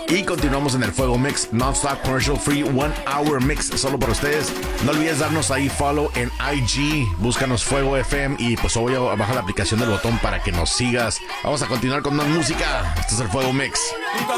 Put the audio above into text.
Y continuamos en el Fuego Mix, non-stop commercial free, 1 hour mix solo para ustedes. No olvides darnos ahí follow en IG, búscanos Fuego FM y pues voy a bajar la aplicación del botón para que nos sigas. Vamos a continuar con más música. Este es el Fuego Mix.